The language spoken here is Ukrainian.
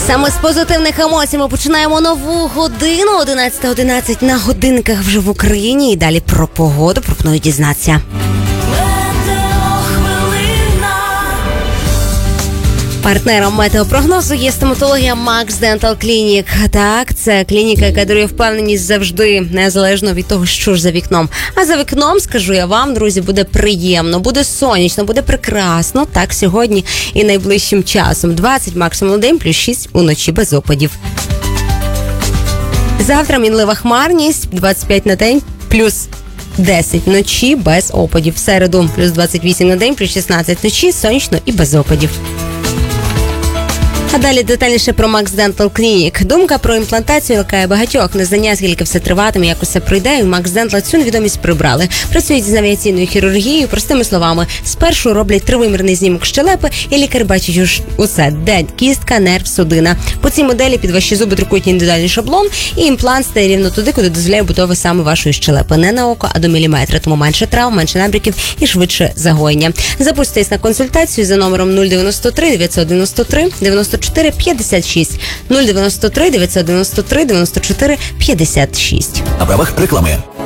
Саме з позитивних емоцій ми починаємо нову годину. 11:11 на годинках вже в Україні. І далі про погоду пропоную дізнатися. Партнером метеопрогнозу є стоматологія Max Dental Clinic. Так, це клініка, яка дарує впевненість завжди, незалежно від того, що ж за вікном. А за вікном, скажу я вам, друзі, буде приємно, буде сонячно, буде прекрасно. Так, сьогодні і найближчим часом. 20 максимум на день, плюс 6 уночі без опадів. Завтра мінлива хмарність, 25 на день, плюс 10 вночі без опадів. В середу плюс 28 на день, плюс 16 вночі, сонячно і без опадів. А далі детальніше про Max Dental Clinic. Думка про імплантацію лякає багатьох. Незнання, скільки все триватиме, як усе пройде, і Max Dental цю невідомість прибрали. Працюють з авіаційною хірургією, простими словами. Спершу роблять тривимірний знімок щелепи, і лікар бачить усе. Де кістка, нерв, судина. По цій моделі під ваші зуби друкують індивідуальний шаблон, і імплант стає рівно туди, куди дозволяє будова саме вашої щелепи. Не на око, а до міліметра. Тому менше травм, менше набряків і швидше загоєння. Запуститесь на консультацію за номером 093 993 94 56. 093 993 94 56. На правах реклами.